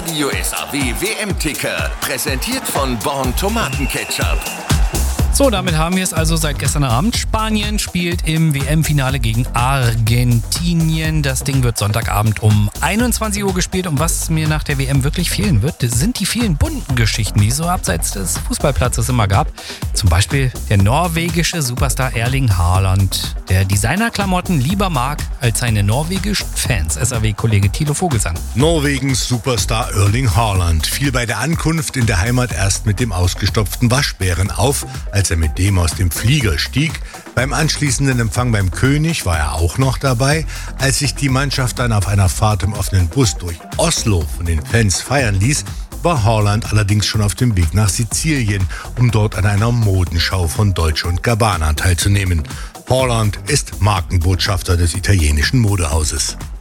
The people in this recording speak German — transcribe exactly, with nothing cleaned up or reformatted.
Radio S A W W M-Ticker, präsentiert von Born Tomatenketchup. So, damit haben wir es also seit gestern Abend. Spanien spielt im W M-Finale gegen Argentinien. Das Ding wird Sonntagabend um einundzwanzig Uhr gespielt. Und was mir nach der W M wirklich fehlen wird, sind die vielen bunten Geschichten, die es so abseits des Fußballplatzes immer gab. Zum Beispiel der norwegische Superstar Erling Haaland, der Designerklamotten lieber mag als seine norwegischen Fans. S A W-Kollege Thilo Vogelsang. Norwegens Superstar Erling Haaland fiel bei der Ankunft in der Heimat erst mit dem ausgestopften Waschbären auf, als er mit dem aus dem Flieger stieg. Beim anschließenden Empfang beim König war er auch noch dabei. Als sich die Mannschaft dann auf einer Fahrt im offenen Bus durch Oslo von den Fans feiern ließ, war Haaland allerdings schon auf dem Weg nach Sizilien, um dort an einer Modenschau von Dolce und Gabbana teilzunehmen. Haaland ist Markenbotschafter des italienischen Modehauses.